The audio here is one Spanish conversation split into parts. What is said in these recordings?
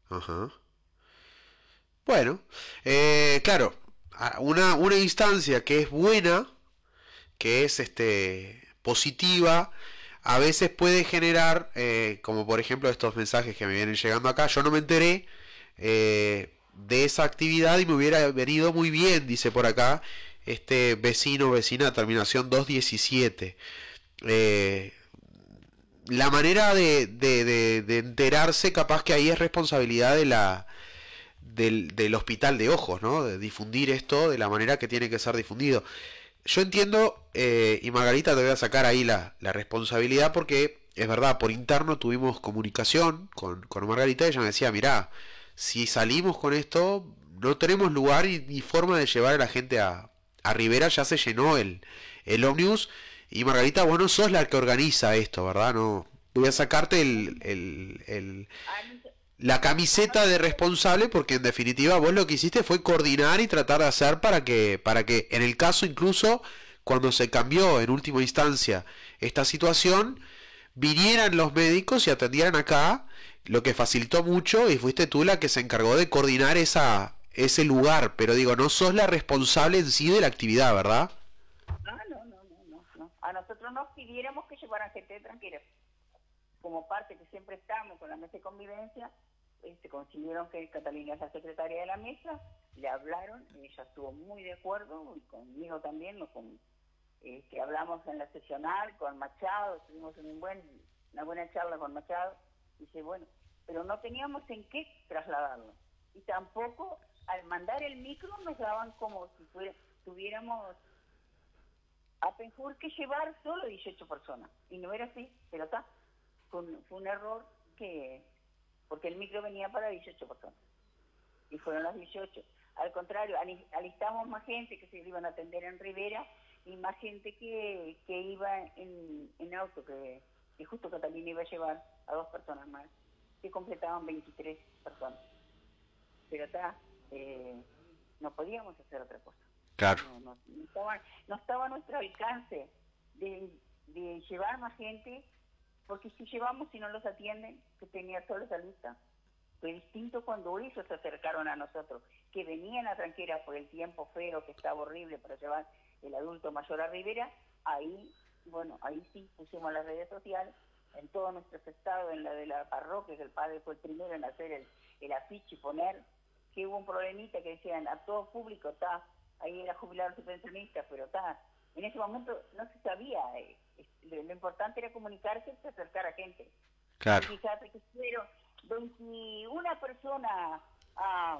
Ajá. Bueno, claro, una instancia que es buena, que es positiva, a veces puede generar, como por ejemplo estos mensajes que me vienen llegando acá, yo no me enteré de esa actividad y me hubiera venido muy bien, dice por acá, este vecino, vecina, terminación 217. Eh, la manera de enterarse, capaz que ahí es responsabilidad del hospital de ojos, ¿no? De difundir esto de la manera que tiene que ser difundido. Yo entiendo, y Margarita te voy a sacar ahí la responsabilidad porque es verdad, por interno tuvimos comunicación con Margarita y ella me decía, mirá, si salimos con esto, no tenemos lugar ni forma de llevar a la gente a Rivera, ya se llenó el ómnibus y Margarita, vos no sos la que organiza esto, ¿verdad? No, voy a sacarte A, nos- la a camiseta de nosotros, responsable porque en definitiva vos lo que hiciste fue coordinar y tratar de hacer para que en el caso incluso cuando se cambió en última instancia esta situación vinieran los médicos y atendieran acá, lo que facilitó mucho y fuiste tú la que se encargó de coordinar ese lugar, pero digo, no sos la responsable en sí de la actividad, ¿verdad? no. A nosotros nos pidiéramos que llevaran gente tranquila. Como parte que siempre estamos con la mesa de convivencia, consiguieron que Catalina es la secretaria de la mesa, le hablaron, ella estuvo muy de acuerdo, y conmigo también, que hablamos en la sesional con Machado, tuvimos una buena charla con Machado, dice, bueno, pero no teníamos en qué trasladarlo. Y tampoco al mandar el micro nos daban como si tuviéramos a Penjur que llevar solo 18 personas. Y no era así, pero está. Fue un error porque el micro venía para 18 personas. Y fueron las 18. Al contrario, alistamos más gente que se iban a atender en Rivera y más gente que iba en auto, que justo Catalina iba a llevar a 2 personas más, que completaban 23 personas. Pero está, no podíamos hacer otra cosa. Claro. No estaba a nuestro alcance de llevar más gente, porque si llevamos y no los atienden, que tenía toda esa lista, fue distinto cuando ellos se acercaron a nosotros, que venían a Tranquera por el tiempo feo, que estaba horrible para llevar el adulto mayor a Rivera. Ahí, bueno, ahí sí pusimos las redes sociales, en todos nuestros estados, en la de la parroquia, que el padre fue el primero en hacer el afiche y poner, que hubo un problemita que decían a todo público, está, ahí era jubilado su pensionista, pero está, en ese momento no se sabía, lo importante era comunicarse y acercar a gente. Y Claro. fíjate que fueron 21 personas ah,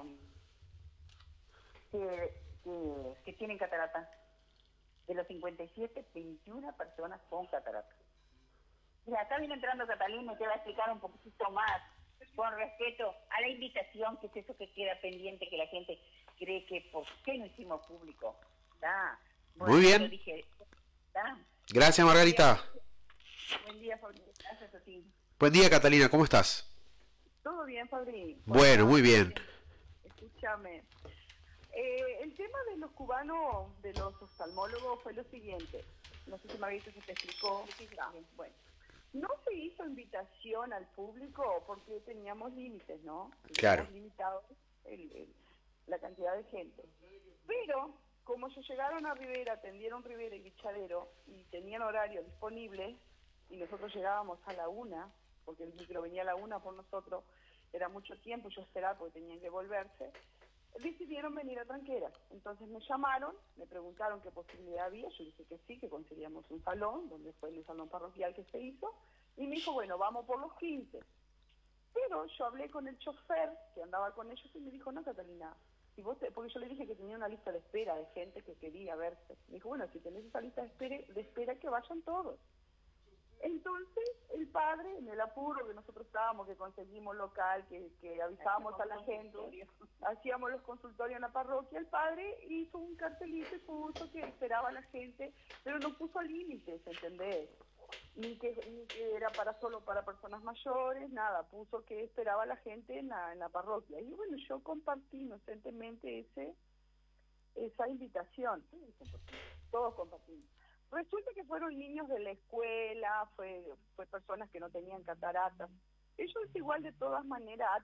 que tienen catarata. De los 57, 21 personas con catarata. Mira, acá viene entrando Catalina y te va a explicar un poquitito más, con respeto a la invitación, que es eso que queda pendiente, que la gente cree que por qué no hicimos público. ¿Tá? Muy Bueno, ya lo bien. dije. ¿Tá? Gracias, Margarita. Buen día, Fabri. Gracias a ti. Buen día, Catalina. ¿Cómo estás? Todo bien, Fabri, por Bueno, acá, muy todo bien. bien. Escúchame. El tema de los cubanos, de los oftalmólogos, fue lo siguiente. No sé si Margarita se te explicó. Ah, bueno. No se hizo invitación al público porque teníamos límites, ¿no? Claro. Teníamos limitado la cantidad de gente. Pero, como ellos llegaron a Rivera, atendieron Rivera y Bichadero, y tenían horario disponible, y nosotros llegábamos a la 1, porque el micro venía a la 1 por nosotros, era mucho tiempo, yo esperaba porque tenían que volverse, decidieron venir a Tranquera. Entonces me llamaron, me preguntaron qué posibilidad había, yo dije que sí, que conseguíamos un salón, donde fue el salón parroquial que se hizo, y me dijo, bueno, vamos por los 15. Pero yo hablé con el chofer que andaba con ellos y me dijo, no, Catalina, si porque yo le dije que tenía una lista de espera de gente que quería verse. Me dijo, bueno, si tenés esa lista de espera, que vayan todos. Entonces, el padre, en el apuro que nosotros estábamos, que conseguimos local, que avisábamos a la gente, hacíamos los consultorios en la parroquia, el padre hizo un cartelito y puso que esperaba a la gente, pero no puso límites, ¿entendés? Ni que era solo para personas mayores, nada, puso que esperaba a la gente en la parroquia. Y bueno, yo compartí inocentemente esa invitación, todos compartimos. Resulta que fueron niños de la escuela, fue personas que no tenían cataratas. Ellos igual de todas maneras